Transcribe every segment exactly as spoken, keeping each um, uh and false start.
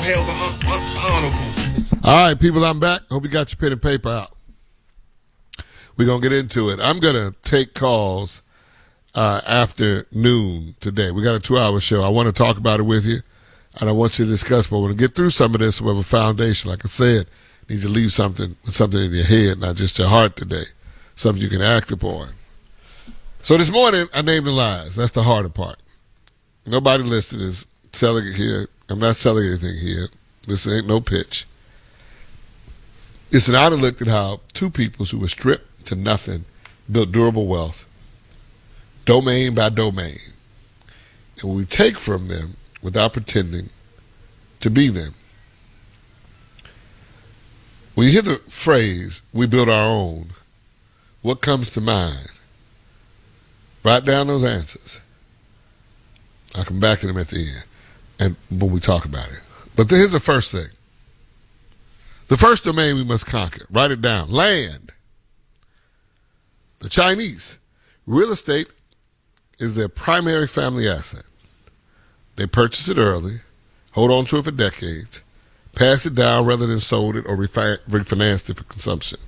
held the un- un- honorable. All right, people, I'm back. Hope you got your pen and paper out. We're going to get into it. I'm going to take calls uh, after noon today. We got a two-hour show. I want to talk about it with you, and I want you to discuss, but I want to get through some of this with a foundation. Like I said, needs to leave something, something in your head, not just your heart today, something you can act upon. So this morning, I named the lies. That's the harder part. Nobody listed is selling it here. I'm not selling anything here. This ain't no pitch. It's an honest look at how two peoples who were stripped to nothing built durable wealth, domain by domain. And we take from them without pretending to be them. When you hear the phrase, we build our own, what comes to mind? Write down those answers. I'll come back to them at the end and when we talk about it. But here's the first thing. The first domain we must conquer. Write it down. Land. The Chinese. Real estate is their primary family asset. They purchase it early, hold on to it for decades, pass it down rather than sold it or refi- refinanced it for consumption.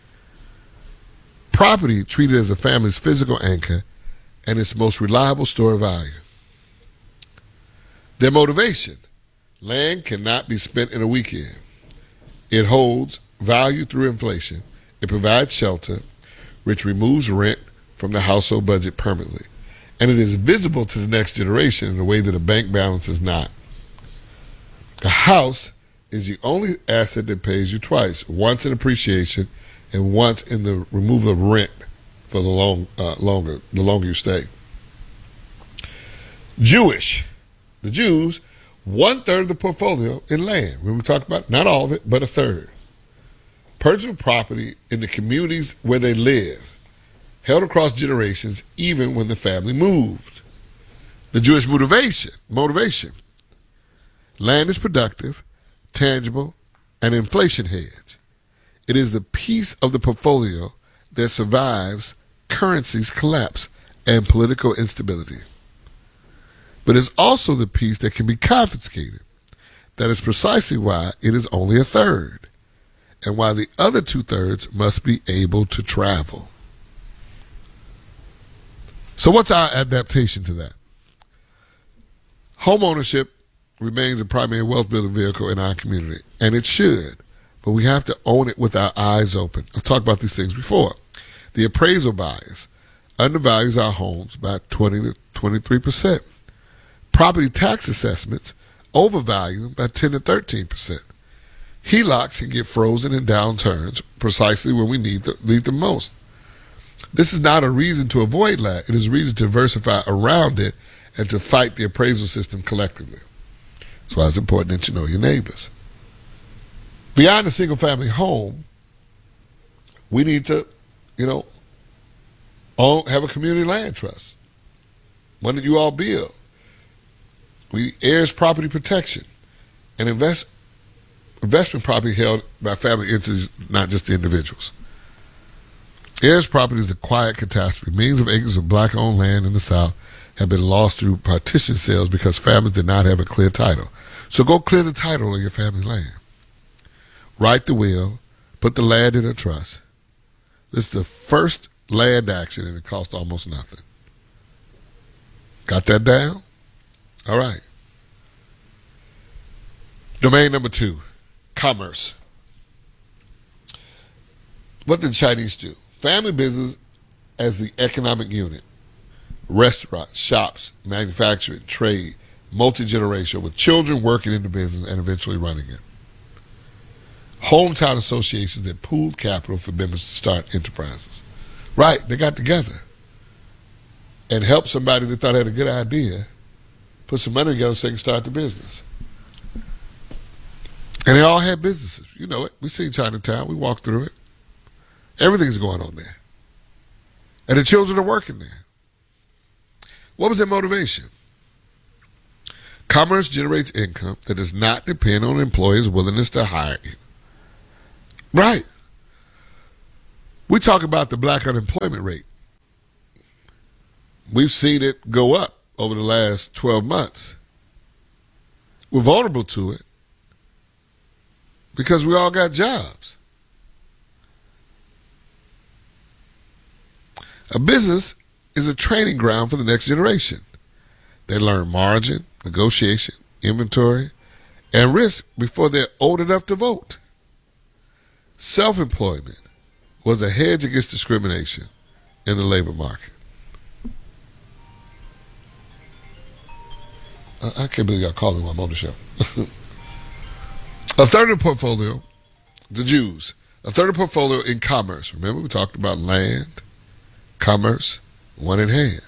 Property treated as a family's physical anchor and its most reliable store of value. Their motivation. Land cannot be spent in a weekend. It holds value through inflation. It provides shelter, which removes rent from the household budget permanently. And it is visible to the next generation in a way that a bank balance is not. A house is the only asset that pays you twice, once in appreciation and once in the removal of rent for the long, uh, longer, the longer you stay. Jewish. The Jews, one third of the portfolio in land. When we talk about, not all of it, but a third. Purchase of property in the communities where they live, held across generations, even when the family moved. The Jewish motivation, motivation. Land is productive, tangible, and inflation hedge. It is the piece of the portfolio that survives currency's collapse and political instability. But it's also the piece that can be confiscated. That is precisely why it is only a third, and why the other two-thirds must be able to travel. So what's our adaptation to that? Home ownership remains a primary wealth-building vehicle in our community, and it should, but we have to own it with our eyes open. I've talked about these things before. The appraisal bias undervalues our homes by twenty to twenty-three percent. Property tax assessments overvalue them by ten to thirteen percent. H E L O Cs can get frozen in downturns precisely when we need, the, need them most. This is not a reason to avoid lag. It is a reason to diversify around it and to fight the appraisal system collectively. That's why it's important that you know your neighbors. Beyond the single-family home, we need to, you know, own, have a community land trust, one that you all build. We heirs property protection and invest investment property held by family entities, not just the individuals. Heirs property is a quiet catastrophe. Millions of acres of black-owned land in the South have been lost through partition sales because families did not have a clear title. So go clear the title on your family land. Write the will. Put the land in a trust. This is the first land action, and it costs almost nothing. Got that down? All right. Domain number two, commerce. What did the Chinese do? Family business as the economic unit. Restaurants, shops, manufacturing, trade, multi-generational, with children working in the business and eventually running it. Hometown associations that pooled capital for members to start enterprises. Right, they got together and helped somebody that thought had a good idea put some money together so they can start the business. And they all had businesses. You know it. We see Chinatown. We walk through it. Everything's going on there. And the children are working there. What was their motivation? Commerce generates income that does not depend on an employer's willingness to hire you. Right. We talk about the black unemployment rate. We've seen it go up over the last twelve months. We're vulnerable to it, because we all got jobs. A business is a training ground for the next generation. They learn margin, negotiation, inventory, and risk before they're old enough to vote. Self-employment was a hedge against discrimination in the labor market. I, I can't believe y'all calling me while I'm on the show. A third of the portfolio, the Jews, a third of the portfolio in commerce. Remember we talked about land, commerce, one in hand.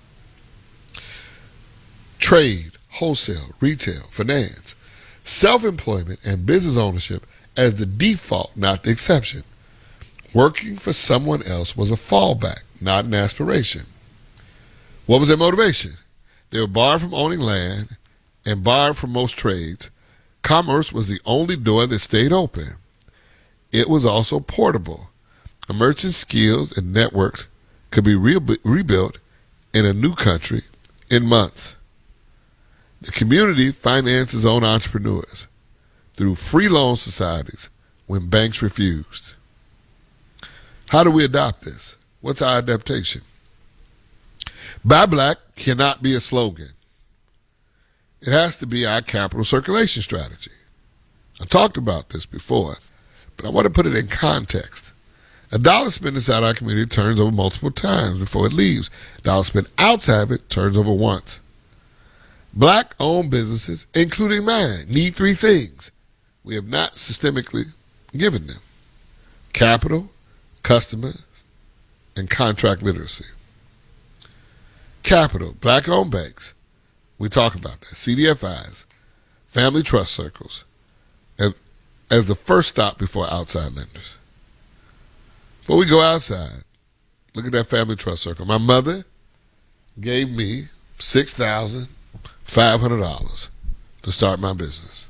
Trade, wholesale, retail, finance, self-employment, and business ownership as the default, not the exception. Working for someone else was a fallback, not an aspiration. What was their motivation? They were barred from owning land and barred from most trades. Commerce was the only door that stayed open. It was also portable. A merchant's skills and networks could be re- rebuilt in a new country in months. The community financed its own entrepreneurs through free loan societies when banks refused. How do we adopt this? What's our adaptation? Buy Black cannot be a slogan. It has to be our capital circulation strategy. I talked about this before, but I want to put it in context. A dollar spent inside our community turns over multiple times before it leaves. A dollar spent outside of it turns over once. Black-owned businesses, including mine, need three things we have not systemically given them: capital, customers, and contract literacy. Capital, black-owned banks, we talk about that, C D F Is, family trust circles, and as the first stop before outside lenders. Before we go outside, look at that family trust circle. My mother gave me six thousand five hundred dollars to start my business.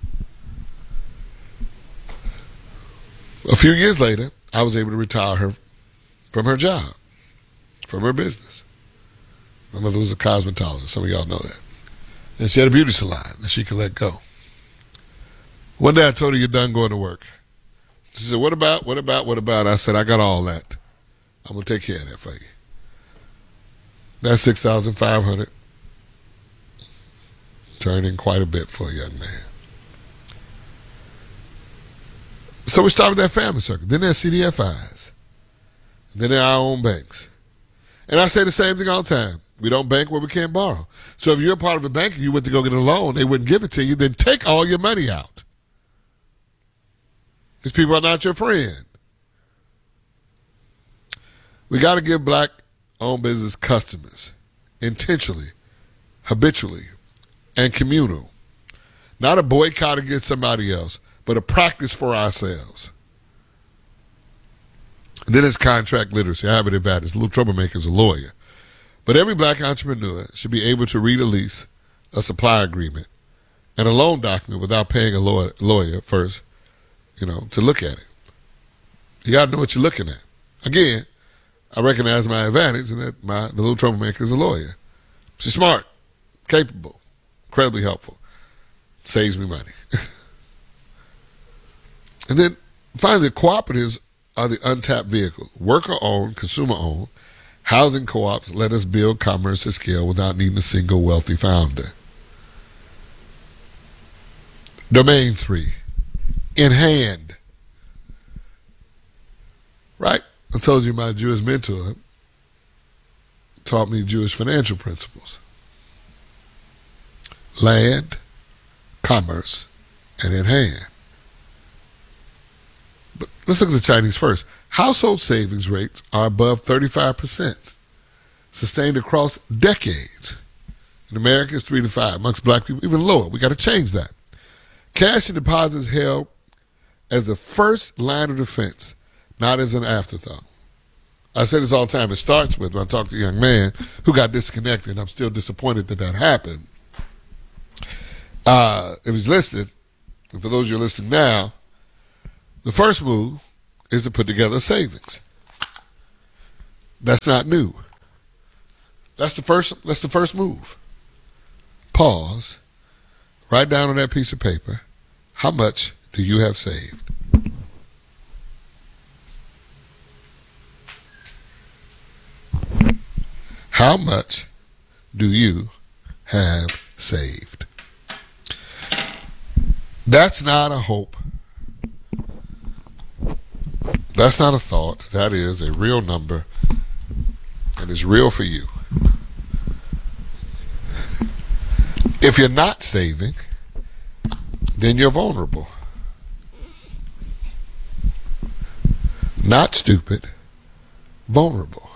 A few years later, I was able to retire her from her job, from her business. My mother was a cosmetologist. Some of y'all know that. And she had a beauty salon that she could let go. One day I told her, "You're done going to work." She said, "What about, what about, what about?" I said, "I got all that. I'm going to take care of that for you." That's six thousand five hundred dollars. Turned in quite a bit for a young man. So we started that family circle. Then there's C D F Is. Then there are our own banks. And I say the same thing all the time. We don't bank where we can't borrow. So if you're a part of a bank and you went to go get a loan, they wouldn't give it to you, then take all your money out. These people are not your friend. We got to give black-owned business customers intentionally, habitually, and communal. Not a boycott against somebody else, but a practice for ourselves. And then it's contract literacy. I have it advantage. The little troublemaker is a lawyer. But every black entrepreneur should be able to read a lease, a supply agreement, and a loan document without paying a lawyer, lawyer first, you know, to look at it. You got to know what you're looking at. Again, I recognize my advantage in that my the little troublemaker is a lawyer. She's smart, capable, incredibly helpful, saves me money. And then finally, the cooperatives are the untapped vehicle. Worker-owned, consumer-owned, housing co-ops let us build commerce at scale without needing a single wealthy founder. Domain three, in hand. Right? I told you my Jewish mentor taught me Jewish financial principles. Land, commerce, and in hand. But let's look at the Chinese first. Household savings rates are above thirty-five percent, sustained across decades. In America, it's three to five. Amongst black people, even lower. We got to change that. Cash and deposits held as the first line of defense, not as an afterthought. I say this all the time. It starts with when I talk to a young man who got disconnected. I'm still disappointed that that happened. Uh, if he's listening, and for those of you listening now, the first move is to put together a savings. That's not new. That's the first. That's the first move. Pause. Write down on that piece of paper, how much do do you have saved? How much do you have saved? That's not a hope. That's not a thought. That is a real number, and it's real for you. If you're not saving, then you're vulnerable. Not stupid, vulnerable.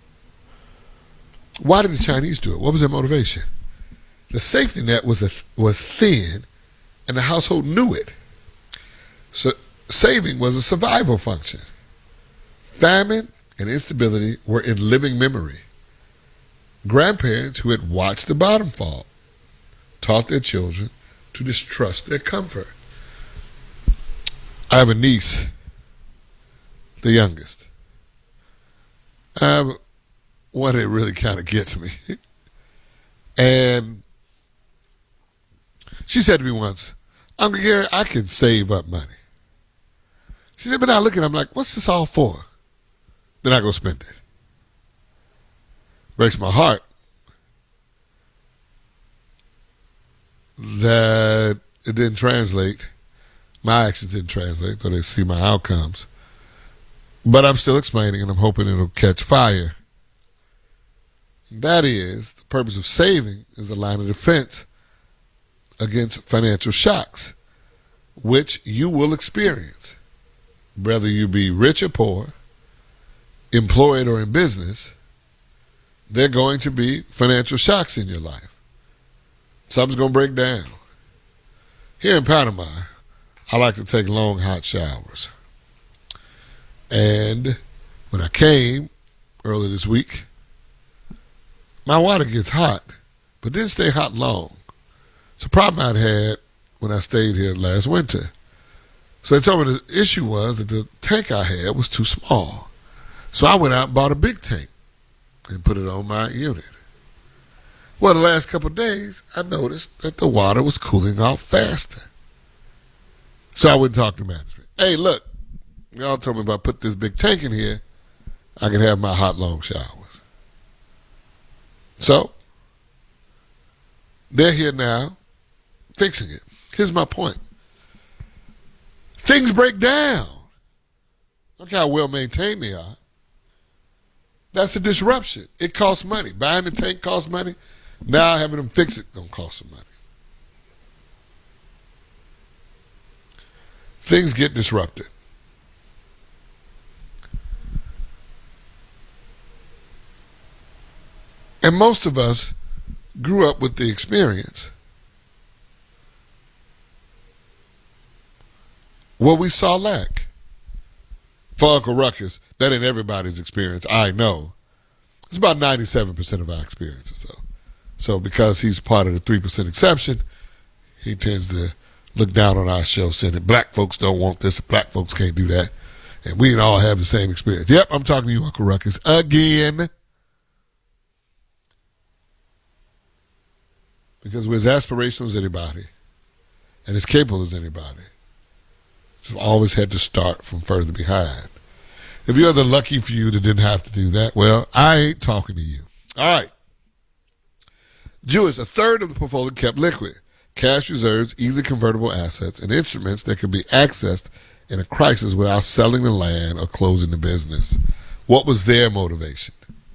Why did the Chinese do it? What was their motivation? The safety net was a, was thin, and the household knew it. So saving was a survival function. Famine and instability were in living memory. Grandparents who had watched the bottom fall taught their children to distrust their comfort. I have a niece, the youngest. I have one that really kind of gets me. And she said to me once, Uncle Gary, I can save up money. She said, but I look at it, I'm like, what's this all for? Then I go spend it. Breaks my heart that it didn't translate. My actions didn't translate, so they see my outcomes. But I'm still explaining, and I'm hoping it'll catch fire. That is, the purpose of saving is a line of defense against financial shocks, which you will experience, whether you be rich or poor, employed or in business. There are going to be financial shocks in your life. Something's going to break down. Here in Panama, I like to take long, hot showers. And when I came earlier this week, my water gets hot, but didn't stay hot long. It's a problem I'd had when I stayed here last winter. So they told me the issue was that the tank I had was too small. So I went out and bought a big tank and put it on my unit. Well, the last couple of days, I noticed that the water was cooling off faster. So I went and talked to management. Hey, look, y'all told me if I put this big tank in here, I can have my hot, long showers. So they're here now fixing it. Here's my point. Things break down. Look how well maintained they are. That's a disruption. It costs money. Buying the tank costs money. Now having them fix it gonna cost some money. Things get disrupted. And most of us grew up with the experience. What we saw lack. For Uncle Ruckus, that ain't everybody's experience, I know. It's about ninety-seven percent of our experiences, though. So because he's part of the three percent exception, he tends to look down on our show, saying that black folks don't want this, black folks can't do that, and we all have the same experience. Yep, I'm talking to you, Uncle Ruckus, again. Because we're as aspirational as anybody and as capable as anybody. So I've always had to start from further behind. If you're the lucky few that didn't have to do that, well, I ain't talking to you. All right. Jewish, a third of the portfolio kept liquid. Cash reserves, easy convertible assets, and instruments that could be accessed in a crisis without selling the land or closing the business. What was their motivation?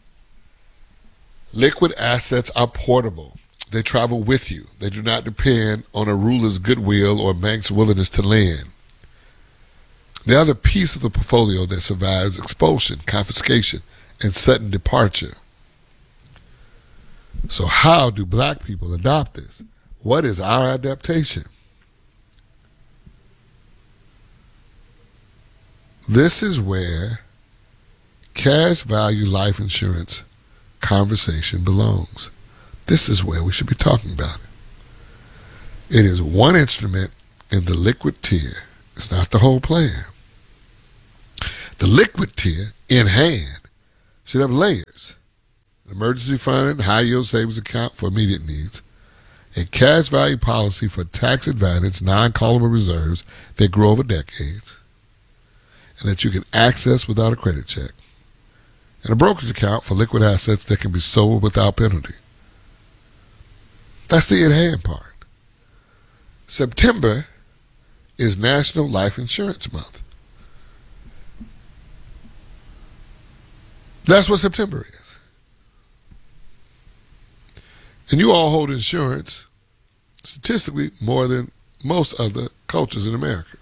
Liquid assets are portable. They travel with you. They do not depend on a ruler's goodwill or a bank's willingness to lend. The other piece of the portfolio that survives expulsion, confiscation, and sudden departure. So how do black people adopt this? What is our adaptation? This is where cash value life insurance conversation belongs. This is where we should be talking about it. It is one instrument in the liquid tier. It's not the whole plan. The liquid tier, in hand, should have layers. An emergency fund, high yield savings account for immediate needs, a cash value policy for tax advantage, non-callable reserves that grow over decades and that you can access without a credit check, and a brokerage account for liquid assets that can be sold without penalty. That's the in-hand part. September is National Life Insurance Month. That's what September is. And you all hold insurance statistically more than most other cultures in America.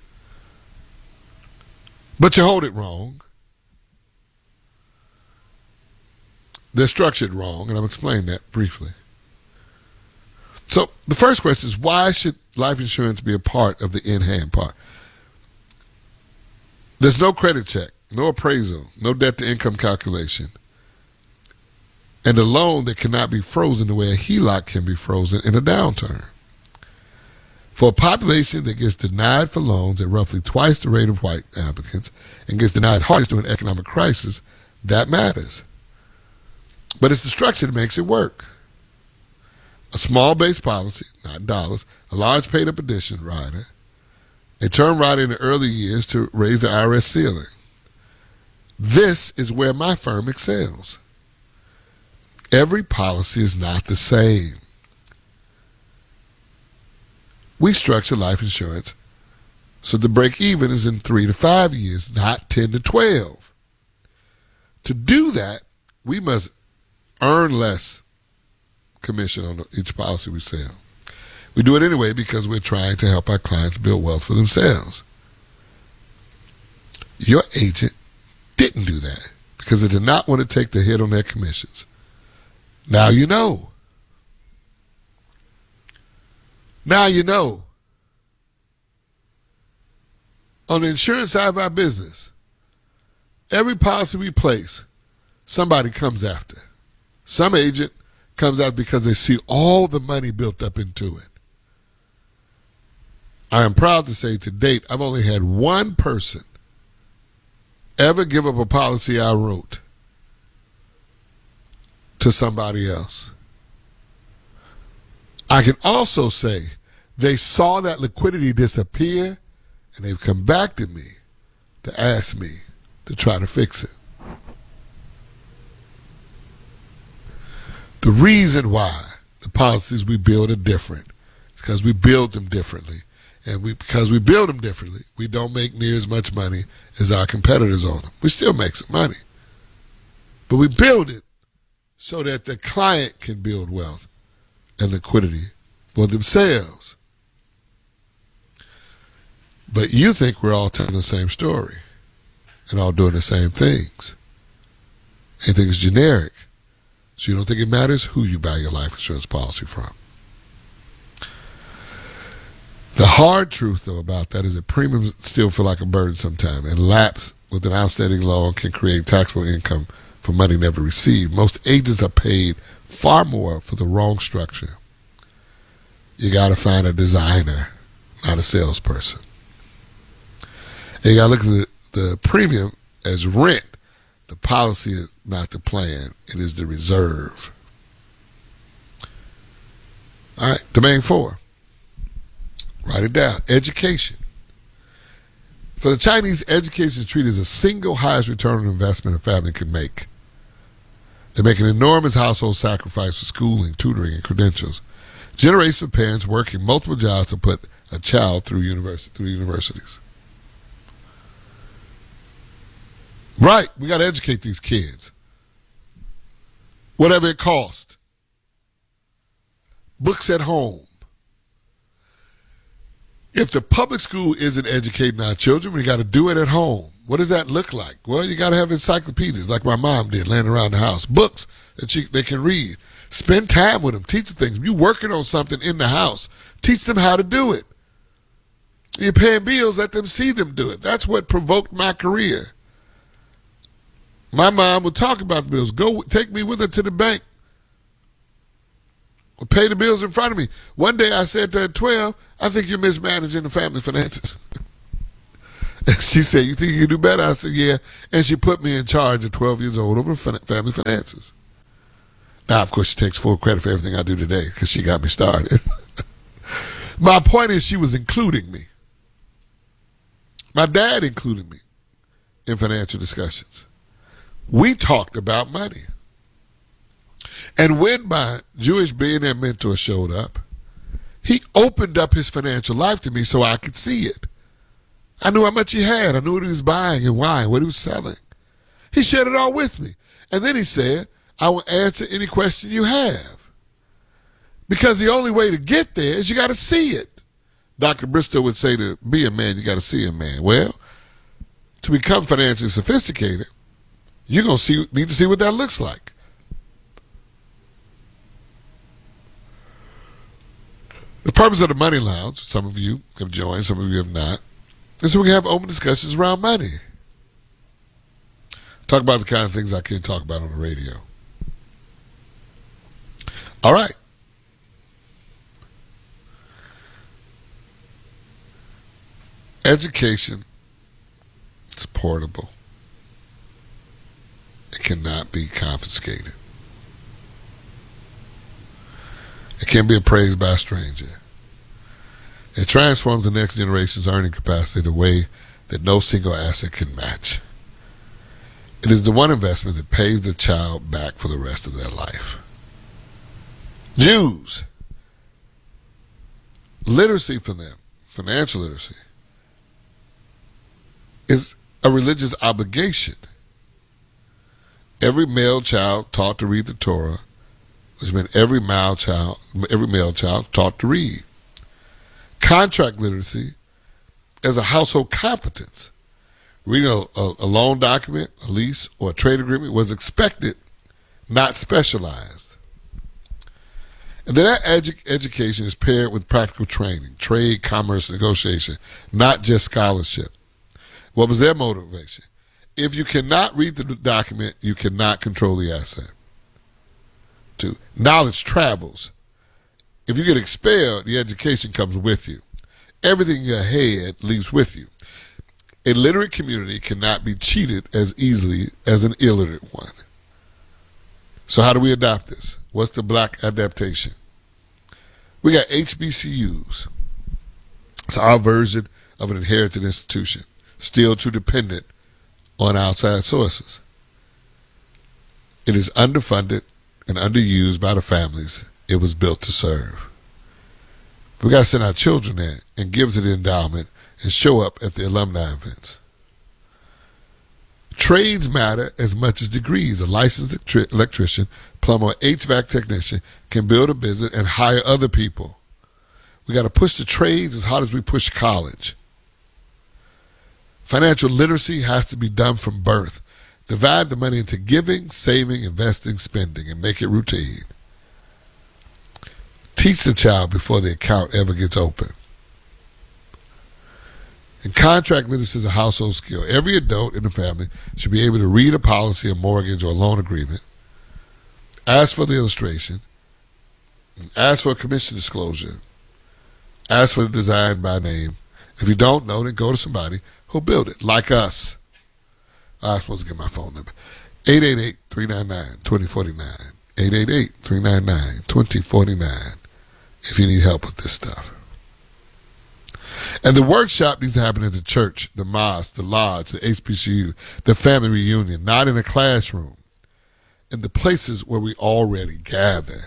But you hold it wrong. They're structured wrong, and I'll explain that briefly. So the first question is, why should life insurance be a part of the in-hand part? There's no credit check, no appraisal, no debt-to-income calculation, and a loan that cannot be frozen the way a H E L O C can be frozen in a downturn. For a population that gets denied for loans at roughly twice the rate of white applicants and gets denied hardest during an economic crisis, that matters. But it's the structure that makes it work. A small base policy, not dollars, a large paid-up addition rider, a term rider in the early years to raise the I R S ceiling. This is where my firm excels. Every policy is not the same. We structure life insurance so the break-even is in three to five years, not ten to twelve. To do that, we must earn less commission on each policy we sell. We do it anyway because we're trying to help our clients build wealth for themselves. Your agent didn't do that because they did not want to take the hit on their commissions. Now you know. Now you know. On the insurance side of our business, every policy we place, somebody comes after. Some agent comes out because they see all the money built up into it. I am proud to say to date, I've only had one person ever give up a policy I wrote to somebody else. I can also say they saw that liquidity disappear and they've come back to me to ask me to try to fix it. The reason why the policies we build are different is because we build them differently. And we, because we build them differently, we don't make near as much money as our competitors on them. We still make some money. But we build it so that the client can build wealth and liquidity for themselves. But you think we're all telling the same story and all doing the same things. And think it's generic. So you don't think it matters who you buy your life insurance policy from. The hard truth, though, about that is that premiums still feel like a burden sometimes, and lapse with an outstanding loan can create taxable income for money never received. Most agents are paid far more for the wrong structure. You got to find a designer, not a salesperson. And you got to look at the, the premium as rent. The policy is not the plan. It is the reserve. All right, domain four. Write it down. Education. For the Chinese, education is treated as the single highest return on investment a family can make. They make an enormous household sacrifice for schooling, tutoring, and credentials. Generations of parents working multiple jobs to put a child through university, through universities. Right, we got to educate these kids. Whatever it costs. Books at home. If the public school isn't educating our children, we got to do it at home. What does that look like? Well, you got to have encyclopedias like my mom did, laying around the house. Books that she, they can read. Spend time with them. Teach them things. You working on something in the house. Teach them how to do it. You're paying bills, let them see them do it. That's what provoked my career. My mom would talk about the bills. Go take me with her to the bank. Or pay the bills in front of me. One day I said to her at twelve, I think you're mismanaging the family finances. And she said, you think you can do better? I said, yeah. And she put me in charge at twelve years old over family finances. Now, of course, she takes full credit for everything I do today because she got me started. My point is she was including me. My dad included me in financial discussions. We talked about money. And when my Jewish billionaire mentor showed up, he opened up his financial life to me so I could see it. I knew how much he had. I knew what he was buying and why, what he was selling. He shared it all with me. And then he said, I will answer any question you have. Because the only way to get there is you got to see it. Doctor Bristow would say to be a man, you got to see a man. Well, to become financially sophisticated, you're going to see need to see what that looks like. The purpose of the Money Lounge, some of you have joined, some of you have not, is so we can have open discussions around money. Talk about the kind of things I can't talk about on the radio. All right. Education is portable. It cannot be confiscated. It can be appraised by a stranger. It transforms the next generation's earning capacity in a way that no single asset can match. It is the one investment that pays the child back for the rest of their life. Jews, literacy for them, financial literacy, is a religious obligation. Every male child taught to read the Torah, which meant every male child, every male child taught to read. Contract literacy is a household competence. Reading a, a, a loan document, a lease, or a trade agreement was expected, not specialized. And then that edu- education is paired with practical training, trade, commerce, negotiation, not just scholarship. What was their motivation? If you cannot read the document, you cannot control the asset. Two, knowledge travels. If you get expelled, the education comes with you. Everything in your head leaves with you. A literate community cannot be cheated as easily as an illiterate one. So how do we adopt this? What's the black adaptation? We got H B C Us. It's our version of an inherited institution, still too dependent on outside sources. It is underfunded and underused by the families it was built to serve. We got to send our children there and give to the endowment and show up at the alumni events. Trades matter as much as degrees. A licensed electrician, plumber, or H V A C technician can build a business and hire other people. We got to push the trades as hard as we push college. Financial literacy has to be done from birth. Divide the money into giving, saving, investing, spending, and make it routine. Teach the child before the account ever gets open. And contract literacy is a household skill. Every adult in the family should be able to read a policy, a mortgage, or a loan agreement, ask for the illustration, ask for a commission disclosure, ask for the design by name. If you don't know, then go to somebody who'll build it, like us. I'm supposed to get my phone number. eight eight eight, three nine nine, two zero four nine. eight eight eight, three nine nine, two zero four nine if you need help with this stuff. And the workshop needs to happen at the church, the mosque, the lodge, the H B C U, the family reunion, not in a classroom, in the places where we already gather.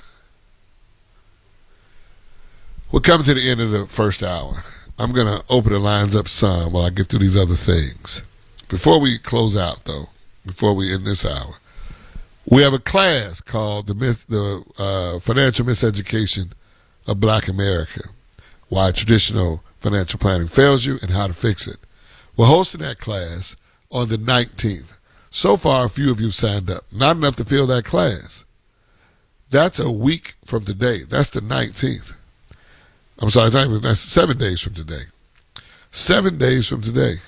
We're coming to the end of the first hour. I'm going to open the lines up some while I get through these other things. Before we close out, though, before we end this hour, we have a class called the, Mis- the uh, Financial Miseducation of Black America, Why Traditional Financial Planning Fails You and How to Fix It. We're hosting that class on the nineteenth. So far, a few of you signed up. Not enough to fill that class. That's a week from today. That's the nineteenth. I'm sorry, that's seven days from today. Seven days from today.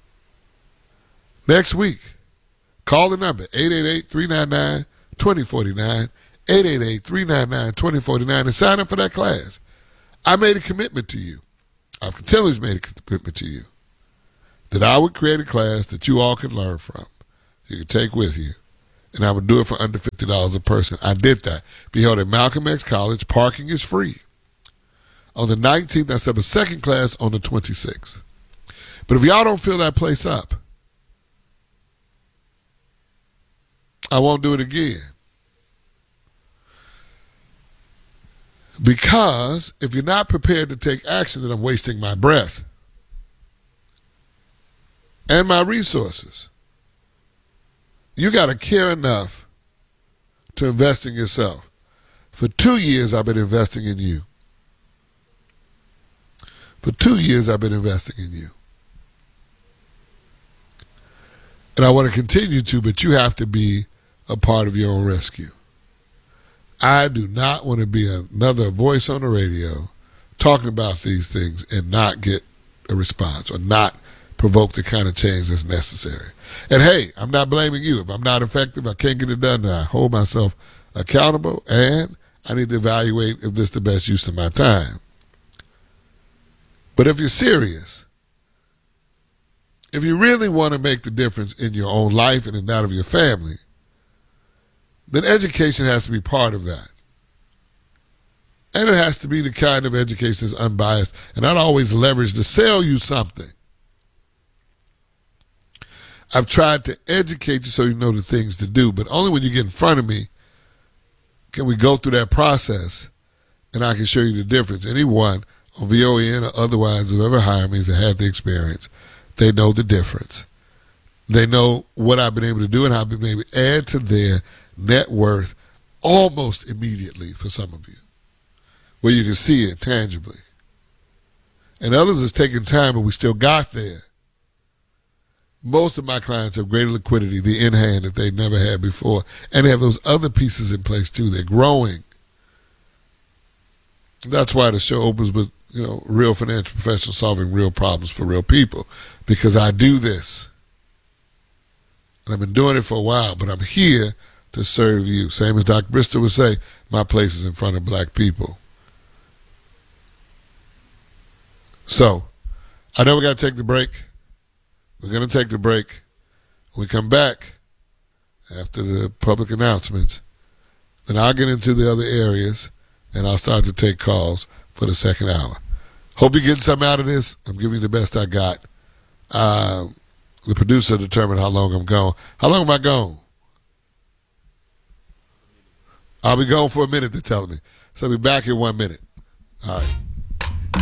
Next week, call the number, eight eight eight, three nine nine, two zero four nine, eight eight eight, three nine nine, two zero four nine, and sign up for that class. I made a commitment to you. I've continually made a commitment to you that I would create a class that you all could learn from, you could take with you, and I would do it for under fifty dollars a person. I did that. Be held at Malcolm X College. Parking is free. On the nineteenth, I set up a second class on the twenty-sixth. But if y'all don't fill that place up, I won't do it again. Because if you're not prepared to take action, then I'm wasting my breath and my resources. You got to care enough to invest in yourself. For two years, I've been investing in you. For two years, I've been investing in you. And I want to continue to, but you have to be a part of your own rescue. I do not want to be another voice on the radio talking about these things and not get a response or not provoke the kind of change that's necessary. And hey, I'm not blaming you. If I'm not effective, I can't get it done, then I hold myself accountable, and I need to evaluate if this is the best use of my time. But if you're serious, if you really want to make the difference in your own life and in that of your family, then education has to be part of that. And it has to be the kind of education that's unbiased and not always leveraged to sell you something. I've tried to educate you so you know the things to do, but only when you get in front of me can we go through that process and I can show you the difference. Anyone on V O N or otherwise who ever hired me has had the experience. They know the difference. They know what I've been able to do and how I've been able to add to their net worth almost immediately for some of you, where you can see it tangibly. And others it's taken time, but we still got there. Most of my clients have greater liquidity, the in hand that they never had before, and they have those other pieces in place too. They're growing. That's why the show opens with, you know, real financial professionals solving real problems for real people, because I do this. And I've been doing it for a while, but I'm here to serve you. Same as Doctor Bristol would say, my place is in front of black people. So, I know we got to take the break. We're going to take the break. When we come back, after the public announcements, then I'll get into the other areas, and I'll start to take calls for the second hour. Hope you're getting something out of this. I'm giving you the best I got. Uh, the producer determined how long I'm gone. How long am I gone? I'll be gone for a minute, they're telling me. So I'll be back in one minute. All right.